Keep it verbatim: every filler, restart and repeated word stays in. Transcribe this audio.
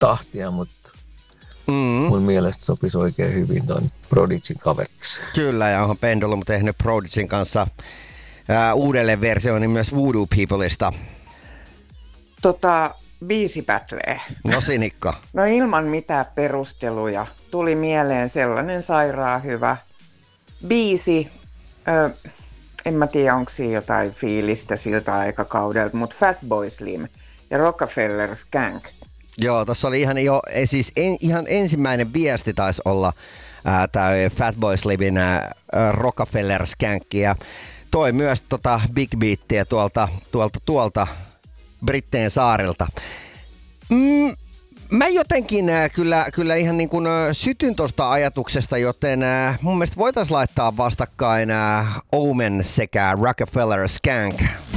tahtia, mutta mm. mun mielestä sopisi oikein hyvin ton Prodigyn kaveriksi. Kyllä, ja onhan Pendulum tehnyt Prodigyn kanssa ää, uudelleen versioon niin myös Voodoo Peopleista. Tota, biisi pätlee. No Sinikka. No ilman mitään perusteluja tuli mieleen sellainen sairaan hyvä biisi. Ö, en mä tiedä, onko siinä jotain fiilistä siltä aikakaudelta, mutta Fatboy Slim ja Rockefeller Skank. Joo, tuossa oli ihan, jo, siis en, ihan ensimmäinen viesti taisi olla tämä Fatboy Slimin ää, Rockefeller Skank. Ja toi myös tota Big Beatia tuolta, tuolta, tuolta Britteen saarilta. Mm, mä jotenkin äh, kyllä, kyllä ihan niin kuin äh, sytyn tuosta ajatuksesta, joten äh, mun mielestä voitaisiin laittaa vastakkain äh, Omen sekä Rockefeller Skank.